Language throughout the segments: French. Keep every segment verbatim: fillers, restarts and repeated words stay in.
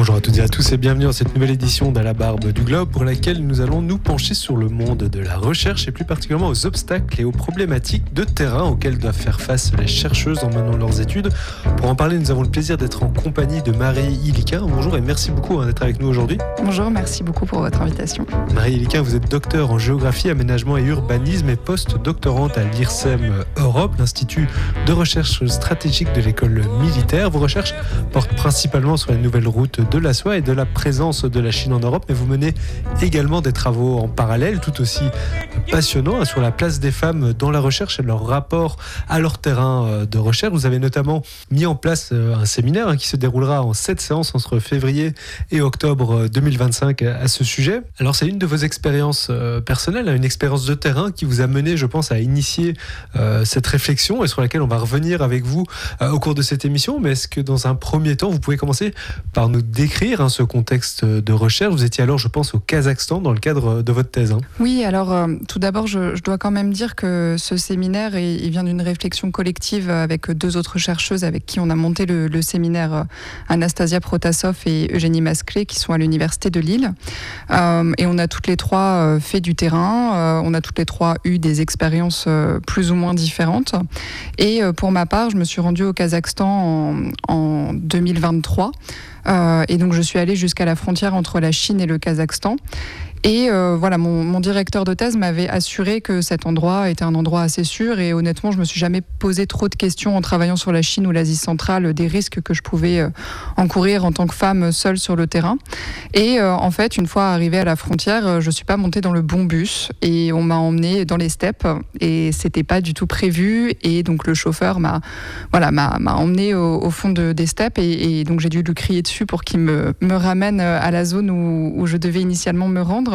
Bonjour à toutes et à tous et bienvenue dans cette nouvelle édition d'À la barbe du globe pour laquelle nous allons nous pencher sur le monde de la recherche et plus particulièrement aux obstacles et aux problématiques de terrain auxquelles doivent faire face les chercheuses en menant leurs études. Pour en parler, nous avons le plaisir d'être en compagnie de Marie Iliquin. Bonjour et merci beaucoup d'être avec nous aujourd'hui. Bonjour, merci beaucoup pour votre invitation. Marie Iliquin, vous êtes docteur en géographie, aménagement et urbanisme et post-doctorante à l'I R S E M Europe, l'Institut de recherche stratégique de l'école militaire. Vos recherches portent principalement sur les nouvelles routes de la soie et de la présence de la Chine en Europe, mais vous menez également des travaux en parallèle tout aussi passionnants sur la place des femmes dans la recherche et leur rapport à leur terrain de recherche. Vous avez notamment mis en place un séminaire qui se déroulera en sept séances entre février et octobre deux mille vingt-cinq à ce sujet. Alors c'est une de vos expériences personnelles, une expérience de terrain qui vous a mené, je pense, à initier cette réflexion et sur laquelle on va revenir avec vous au cours de cette émission. Mais est-ce que dans un premier temps, vous pouvez commencer par nous décrire hein, ce contexte de recherche? Vous étiez alors, je pense, au Kazakhstan dans le cadre de votre thèse. Hein. Oui, alors euh, tout d'abord, je, je dois quand même dire que ce séminaire, il, il vient d'une réflexion collective avec deux autres chercheuses avec qui on a monté le, le séminaire, Anastasia Protasov et Eugénie Masclé, qui sont à l'université de Lille. Euh, et on a toutes les trois euh, fait du terrain, euh, on a toutes les trois eu des expériences euh, plus ou moins différentes. Et euh, pour ma part, je me suis rendue au Kazakhstan en, en deux mille vingt-trois. Euh, et donc je suis allée jusqu'à la frontière entre la Chine et le Kazakhstan. Et euh, voilà, mon, mon directeur de thèse m'avait assuré que cet endroit était un endroit assez sûr. Et honnêtement, je me suis jamais posé trop de questions en travaillant sur la Chine ou l'Asie centrale, des risques que je pouvais euh, encourir en tant que femme seule sur le terrain. Et euh, en fait, une fois arrivée à la frontière, je suis pas montée dans le bon bus et on m'a emmenée dans les steppes et c'était pas du tout prévu. Et donc le chauffeur m'a, voilà, m'a, m'a emmenée au, au fond de, des steppes et, et donc j'ai dû lui crier dessus pour qu'il me, me ramène à la zone où, où je devais initialement me rendre.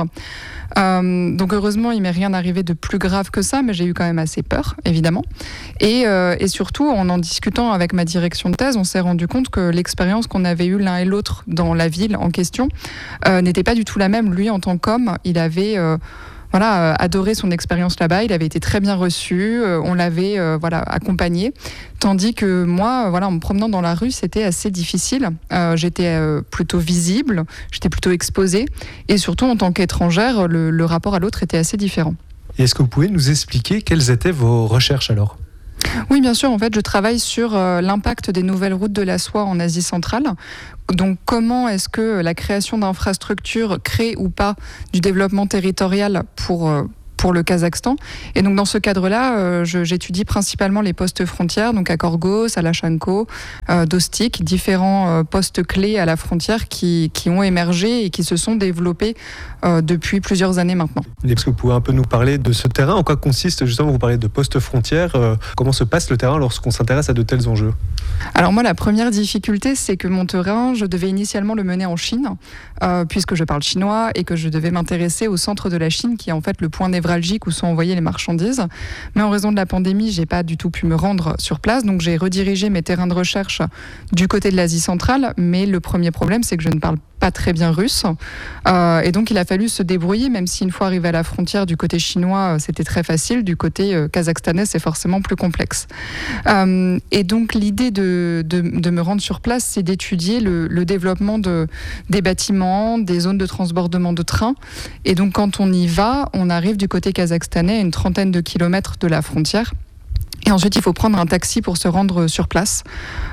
Euh, donc heureusement il m'est rien arrivé de plus grave que ça, mais j'ai eu quand même assez peur évidemment et, euh, et surtout en en discutant avec ma direction de thèse, on s'est rendu compte que l'expérience qu'on avait eue l'un et l'autre dans la ville en question euh, n'était pas du tout la même. Lui en tant qu'homme, il avait euh, Voilà, euh, adoré son expérience là-bas, il avait été très bien reçu, euh, on l'avait euh, voilà, accompagné, tandis que moi, euh, voilà, en me promenant dans la rue, c'était assez difficile. Euh, j'étais euh, plutôt visible, j'étais plutôt exposée, et surtout en tant qu'étrangère, le, le rapport à l'autre était assez différent. Et est-ce que vous pouvez nous expliquer quelles étaient vos recherches alors ? Oui, bien sûr. En fait, je travaille sur euh, l'impact des nouvelles routes de la soie en Asie centrale. Donc, comment est-ce que la création d'infrastructures crée ou pas du développement territorial pour... Euh, pour le Kazakhstan. Et donc dans ce cadre-là, euh, je, j'étudie principalement les postes frontières, donc à Korgos, à Lachanko, euh, Dostik, différents euh, postes clés à la frontière qui, qui ont émergé et qui se sont développés euh, depuis plusieurs années maintenant. Est-ce que vous pouvez un peu nous parler de ce terrain? En quoi consiste justement, vous parlez de postes frontières, euh, comment se passe le terrain lorsqu'on s'intéresse à de tels enjeux? Alors moi, la première difficulté, c'est que mon terrain, je devais initialement le mener en Chine, euh, puisque je parle chinois et que je devais m'intéresser au centre de la Chine, qui est en fait le point névralgique où sont envoyées les marchandises. Mais en raison de la pandémie, j'ai pas du tout pu me rendre sur place, donc j'ai redirigé mes terrains de recherche du côté de l'Asie centrale. Mais le premier problème, c'est que je ne parle pas très bien russe. Euh, et donc il a fallu se débrouiller, même si une fois arrivé à la frontière du côté chinois, c'était très facile. Du côté euh, kazakhstanais, c'est forcément plus complexe. Euh, et donc l'idée de, de, de me rendre sur place, c'est d'étudier le, le développement de, des bâtiments, des zones de transbordement de trains. Et donc quand on y va, on arrive du côté kazakhstanais, à une trentaine de kilomètres de la frontière. Et ensuite, il faut prendre un taxi pour se rendre sur place.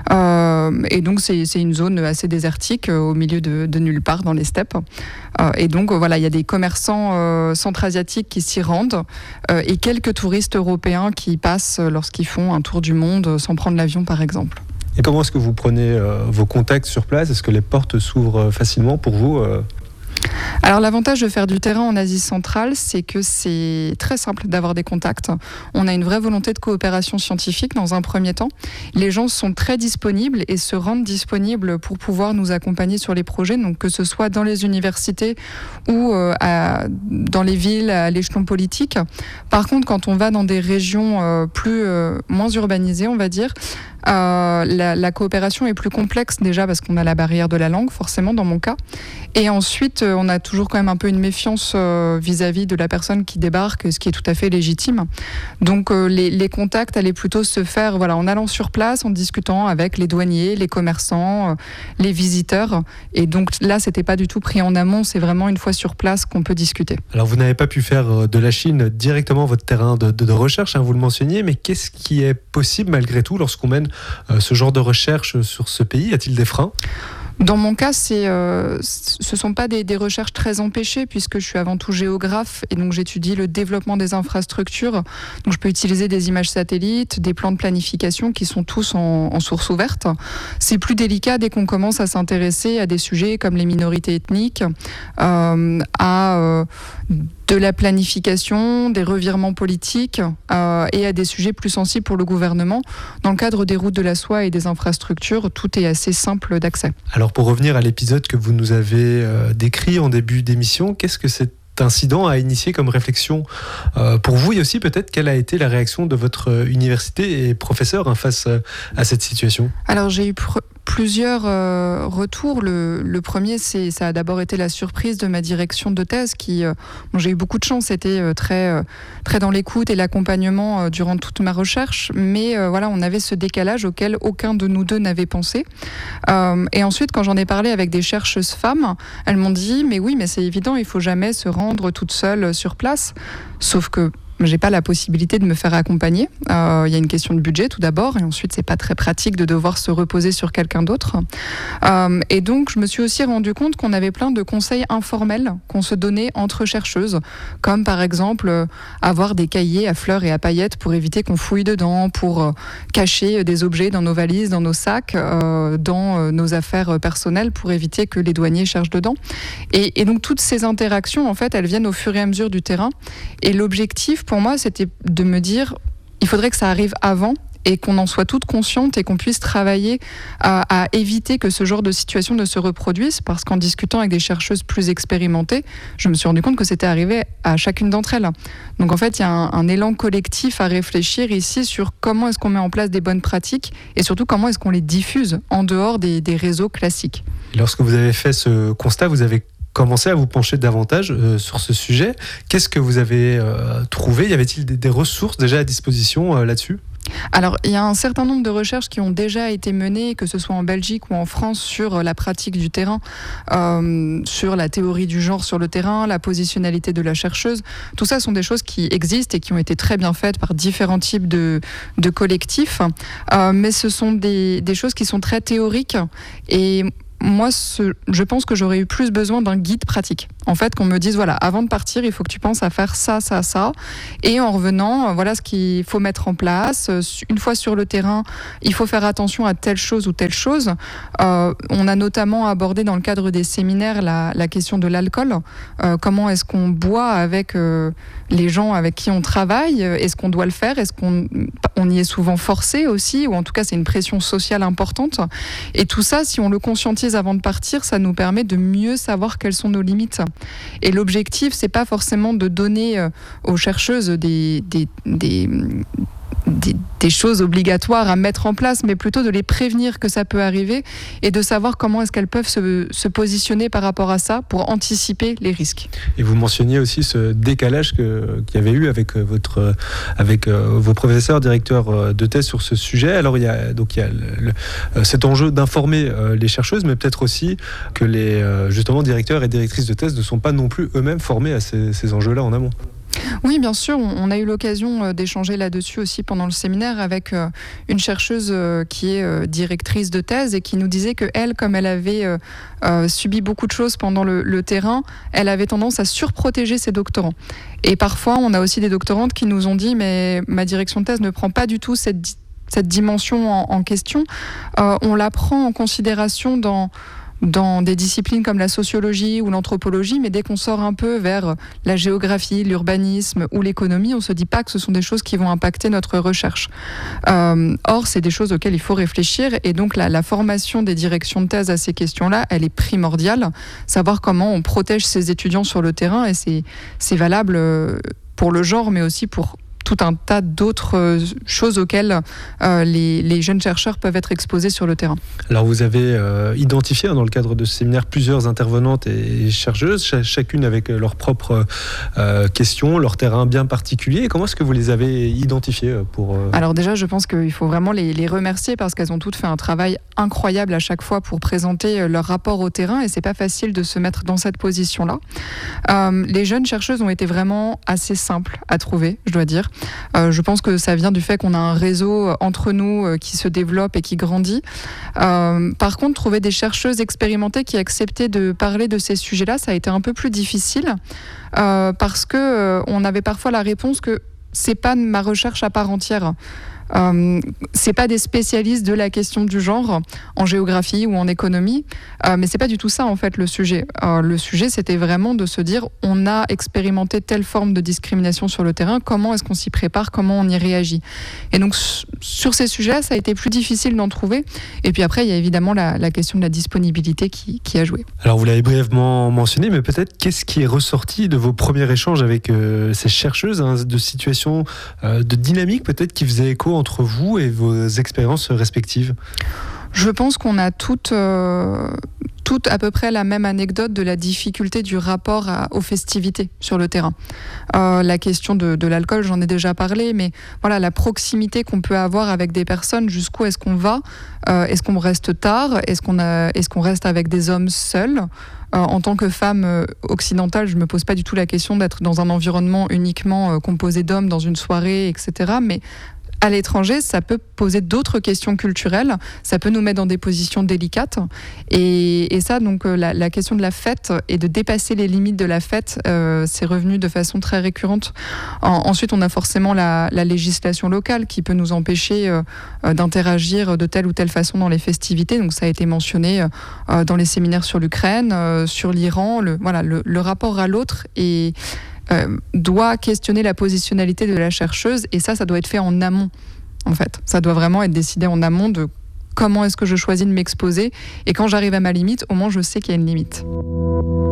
Euh, et donc, c'est, c'est une zone assez désertique, euh, au milieu de, de nulle part, dans les steppes. Euh, et donc, euh, voilà, il y a des commerçants euh, centra-asiatiques qui s'y rendent euh, et quelques touristes européens qui passent lorsqu'ils font un tour du monde sans prendre l'avion, par exemple. Et comment est-ce que vous prenez euh, vos contacts sur place? Est-ce que les portes s'ouvrent facilement pour vous euh Alors l'avantage de faire du terrain en Asie centrale, c'est que c'est très simple d'avoir des contacts. On a une vraie volonté de coopération scientifique dans un premier temps. Les gens sont très disponibles et se rendent disponibles pour pouvoir nous accompagner sur les projets, donc que ce soit dans les universités ou euh, à, dans les villes à l'échelon politique. Par contre, quand on va dans des régions euh, plus euh, moins urbanisées, on va dire, Euh, la, la coopération est plus complexe déjà parce qu'on a la barrière de la langue, forcément dans mon cas. Et ensuite, euh, on on a toujours quand même un peu une méfiance euh, vis-à-vis de la personne qui débarque, ce qui est tout à fait légitime. Donc euh, les, les contacts allaient plutôt se faire voilà, en allant sur place, en discutant avec les douaniers, les commerçants, euh, les visiteurs. Et donc là, c'était pas du tout pris en amont, c'est vraiment une fois sur place qu'on peut discuter. Alors vous n'avez pas pu faire de la Chine directement votre terrain de, de, de recherche, hein, vous le mentionniez, mais qu'est-ce qui est possible malgré tout lorsqu'on mène euh, ce genre de recherche sur ce pays? Y a-t-il des freins? Dans mon cas, c'est, euh, ce ne sont pas des, des recherches très empêchées puisque je suis avant tout géographe et donc j'étudie le développement des infrastructures. Donc je peux utiliser des images satellites, des plans de planification qui sont tous en, en source ouverte. C'est plus délicat dès qu'on commence à s'intéresser à des sujets comme les minorités ethniques, euh, à euh, de la planification, des revirements politiques euh, et à des sujets plus sensibles pour le gouvernement. Dans le cadre des routes de la soie et des infrastructures, tout est assez simple d'accès. Alors pour revenir à l'épisode que vous nous avez euh, décrit en début d'émission, qu'est-ce que cet incident a initié comme réflexion euh, pour vous et aussi peut-être quelle a été la réaction de votre université et professeur hein, face euh, à cette situation? Alors j'ai eu pr- plusieurs euh, retours. Le, le premier, c'est, ça a d'abord été la surprise de ma direction de thèse qui, euh, bon, j'ai eu beaucoup de chance, c'était euh, très, euh, très dans l'écoute et l'accompagnement euh, durant toute ma recherche, mais euh, voilà, on avait ce décalage auquel aucun de nous deux n'avait pensé. Euh, et ensuite, quand j'en ai parlé avec des chercheuses femmes, elles m'ont dit, mais oui, mais c'est évident, il faut jamais se rendre toute seule sur place, sauf que j'ai pas la possibilité de me faire accompagner. Il euh, y a une question de budget tout d'abord, et ensuite c'est pas très pratique de devoir se reposer sur quelqu'un d'autre. Euh, et donc je me suis aussi rendu compte qu'on avait plein de conseils informels qu'on se donnait entre chercheuses, comme par exemple euh, avoir des cahiers à fleurs et à paillettes pour éviter qu'on fouille dedans, pour euh, cacher des objets dans nos valises, dans nos sacs, euh, dans euh, nos affaires personnelles, pour éviter que les douaniers cherchent dedans. Et, et donc toutes ces interactions, en fait, elles viennent au fur et à mesure du terrain. Et l'objectif pour moi, c'était de me dire, il faudrait que ça arrive avant et qu'on en soit toutes conscientes et qu'on puisse travailler à, à éviter que ce genre de situation ne se reproduise, parce qu'en discutant avec des chercheuses plus expérimentées, je me suis rendu compte que c'était arrivé à chacune d'entre elles. Donc en fait, il y a un, un élan collectif à réfléchir ici sur comment est-ce qu'on met en place des bonnes pratiques et surtout comment est-ce qu'on les diffuse en dehors des, des réseaux classiques. Lorsque vous avez fait ce constat, vous avez commencé à vous pencher davantage euh, sur ce sujet. Qu'est-ce que vous avez euh, trouvé? Y avait-il des, des ressources déjà à disposition euh, là-dessus? Alors, il y a un certain nombre de recherches qui ont déjà été menées, que ce soit en Belgique ou en France, sur la pratique du terrain, euh, sur la théorie du genre sur le terrain, la positionnalité de la chercheuse. Tout ça sont des choses qui existent et qui ont été très bien faites par différents types de, de collectifs. Euh, mais ce sont des, des choses qui sont très théoriques et moi, ce, je pense que j'aurais eu plus besoin d'un guide pratique. En fait, qu'on me dise, voilà, avant de partir, il faut que tu penses à faire ça, ça, ça. Et en revenant, voilà ce qu'il faut mettre en place. Une fois sur le terrain, il faut faire attention à telle chose ou telle chose. Euh, on a notamment abordé dans le cadre des séminaires la, la question de l'alcool. Euh, comment est-ce qu'on boit avec euh, les gens avec qui on travaille? Est-ce qu'on doit le faire? Est-ce qu'on on y est souvent forcé aussi? Ou en tout cas, c'est une pression sociale importante. Et tout ça, si on le conscientise avant de partir, ça nous permet de mieux savoir quelles sont nos limites. Et l'objectif, c'est pas forcément de donner euh, aux chercheuses des, des, des, des, des choses obligatoires à mettre en place, mais plutôt de les prévenir que ça peut arriver et de savoir comment est-ce qu'elles peuvent se, se positionner par rapport à ça pour anticiper les risques. Et vous mentionniez aussi ce décalage que, qu'il y avait eu avec, votre, avec vos professeurs, directeurs de thèse sur ce sujet. Alors il y a, donc, il y a le, le, cet enjeu d'informer les chercheuses, mais peut-être aussi que les justement, directeurs et directrices de thèse ne sont pas non plus eux-mêmes formés à ces, ces enjeux-là en amont. Oui, bien sûr, on a eu l'occasion d'échanger là-dessus aussi pendant le séminaire avec une chercheuse qui est directrice de thèse et qui nous disait que elle, comme elle avait euh, subi beaucoup de choses pendant le, le terrain, elle avait tendance à surprotéger ses doctorants. Et parfois, on a aussi des doctorantes qui nous ont dit « mais ma direction de thèse ne prend pas du tout cette, cette dimension en, en question. Euh, on la prend en considération dans... » dans des disciplines comme la sociologie ou l'anthropologie, mais dès qu'on sort un peu vers la géographie, l'urbanisme ou l'économie, on ne se dit pas que ce sont des choses qui vont impacter notre recherche. Euh, or, c'est des choses auxquelles il faut réfléchir, et donc la, la formation des directions de thèse à ces questions-là, elle est primordiale. Savoir comment on protège ses étudiants sur le terrain, et c'est, c'est valable pour le genre, mais aussi pour tout un tas d'autres choses auxquelles euh, les, les jeunes chercheurs peuvent être exposés sur le terrain. Alors vous avez euh, identifié hein, dans le cadre de ce séminaire plusieurs intervenantes et chercheuses, ch- chacune avec leurs propres euh, questions, leur terrain bien particulier. Comment est-ce que vous les avez identifiées pour euh... Alors déjà, je pense qu'il faut vraiment les, les remercier parce qu'elles ont toutes fait un travail incroyable à chaque fois pour présenter leur rapport au terrain et c'est pas facile de se mettre dans cette position-là. Euh, les jeunes chercheuses ont été vraiment assez simples à trouver, je dois dire. Euh, je pense que ça vient du fait qu'on a un réseau entre nous euh, qui se développe et qui grandit. Euh, par contre, trouver des chercheuses expérimentées qui acceptaient de parler de ces sujets-là, ça a été un peu plus difficile euh, parce que euh, on avait parfois la réponse que c'est pas ma recherche à part entière. Euh, c'est pas des spécialistes de la question du genre en géographie ou en économie, euh, mais c'est pas du tout ça en fait le sujet. Euh, le sujet c'était vraiment de se dire on a expérimenté telle forme de discrimination sur le terrain, comment est-ce qu'on s'y prépare, comment on y réagit. Et donc s- sur ces sujets-là, ça a été plus difficile d'en trouver. Et puis après, il y a évidemment la, la question de la disponibilité qui, qui a joué. Alors vous l'avez brièvement mentionné, mais peut-être qu'est-ce qui est ressorti de vos premiers échanges avec euh, ces chercheuses, hein, de situations, euh, de dynamiques peut-être qui faisaient écho entre vous et vos expériences respectives? Je pense qu'on a toutes, euh, toutes à peu près la même anecdote de la difficulté du rapport à, aux festivités sur le terrain. Euh, la question de, de l'alcool, j'en ai déjà parlé, mais voilà, la proximité qu'on peut avoir avec des personnes, jusqu'où est-ce qu'on va, euh, est-ce qu'on reste tard, est-ce qu'on, a, est-ce qu'on reste avec des hommes seuls? Euh, en tant que femme euh, occidentale, je ne me pose pas du tout la question d'être dans un environnement uniquement euh, composé d'hommes dans une soirée, et cetera. Mais à l'étranger, ça peut poser d'autres questions culturelles, ça peut nous mettre dans des positions délicates. Et, et ça, donc, la, la question de la fête et de dépasser les limites de la fête, euh, c'est revenu de façon très récurrente. En, ensuite, on a forcément la, la législation locale qui peut nous empêcher euh, d'interagir de telle ou telle façon dans les festivités. Donc, ça a été mentionné euh, dans les séminaires sur l'Ukraine, euh, sur l'Iran. Le, voilà, le, le rapport à l'autre est... Euh, doit questionner la positionnalité de la chercheuse et ça, ça doit être fait en amont en fait. Ça doit vraiment être décidé en amont de comment est-ce que je choisis de m'exposer et quand j'arrive à ma limite, au moins je sais qu'il y a une limite.